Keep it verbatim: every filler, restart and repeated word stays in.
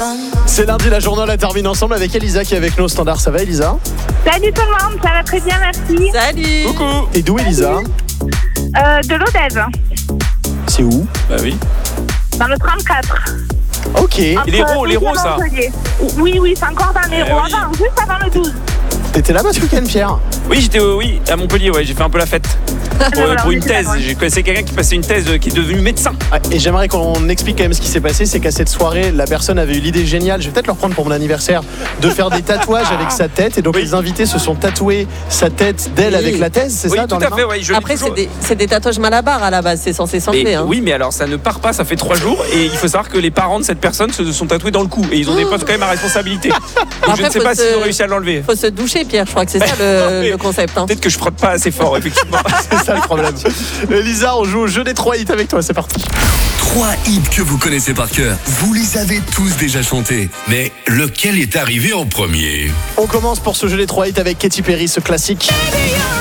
C'est lundi, la journée, on la termine ensemble avec Elisa qui est avec nous au standard. Ça va, Elisa? Salut tout le monde, ça va très bien, merci. Salut. Coucou. Et d'où, Elisa? Euh, de l'Odève, C'est où? Bah oui. dans le trente-quatre. Ok. Et l'Hérault, l'Hérault, ça. Oui, oui, c'est encore dans l'Hérault, Eh oui. avant, juste avant le douze. T'étais là-bas ce week-end, Pierre? Oui, j'étais au- oui, à Montpellier, ouais, j'ai fait un peu la fête. Pour, Voilà, pour on une était thèse. là-bas. J'ai connaissé quelqu'un qui passait une thèse euh, qui est devenu médecin. Ouais, et j'aimerais qu'on explique quand même ce qui s'est passé. C'est qu'à cette soirée, la personne avait eu l'idée géniale, je vais peut-être le reprendre pour mon anniversaire, de faire des tatouages avec sa tête. Et donc Oui. les invités se sont tatoués sa tête d'elle Oui. avec la thèse, c'est Oui, ça, tout dans les à mains? fait, ouais. Je l'ai Après, c'est toujours- des, c'est des tatouages malabar à la base, c'est censé Et- s'enlever. Hein. Oui, mais alors ça ne part pas, ça fait trois jours. Et il faut savoir que les parents de cette personne se sont tatoués dans le cou. Et ils ont des postes quand même à responsabilité. Donc je Après, ne sais faut pas se- s'ils ont réussi à l'enlever. Faut se doucher, Pierre, je crois que c'est ça le, Mais- le concept. Hein. Peut-être que je frotte pas assez fort, effectivement. C'est ça le problème. Elisa, on joue au jeu des trois hits avec toi, c'est parti. Trois hits que vous connaissez par cœur. Vous les avez tous déjà chantés. Mais lequel est arrivé en premier? On commence pour ce jeu des trois hits avec Katy Perry, ce classique.